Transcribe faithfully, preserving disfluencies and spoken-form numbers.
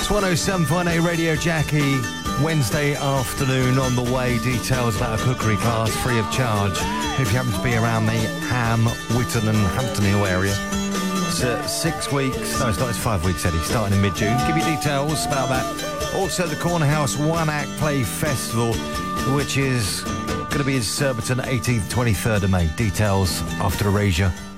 one oh seven point eight Radio Jackie. Wednesday afternoon on the way. Details about a cookery class free of charge if you happen to be around the Ham, Witton and Hampton Hill area. It's uh, six weeks, no it's not, it's five weeks Eddie, starting in mid-June. Give you details about that. Also the Corner House One Act Play Festival, which is going to be in Surbiton eighteenth to twenty-third of May. Details after Erasure.